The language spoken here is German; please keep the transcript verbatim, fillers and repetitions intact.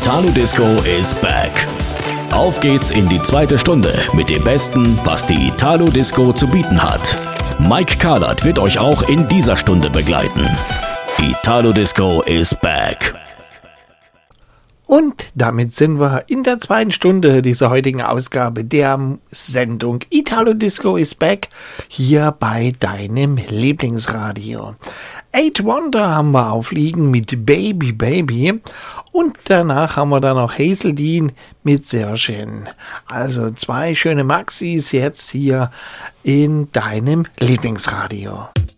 Italo Disco is back. Auf geht's in die zweite Stunde mit dem Besten, was die Italo Disco zu bieten hat. Mike Kallert wird euch auch in dieser Stunde begleiten. Italo Disco is back. Und damit sind wir in der zweiten Stunde dieser heutigen Ausgabe der Sendung Italo Disco is back hier bei deinem Lieblingsradio. Eight Wonder haben wir aufliegen mit Baby Baby und danach haben wir dann noch Hazel Dean mit Sehr schön. Also zwei schöne Maxis jetzt hier in deinem Lieblingsradio.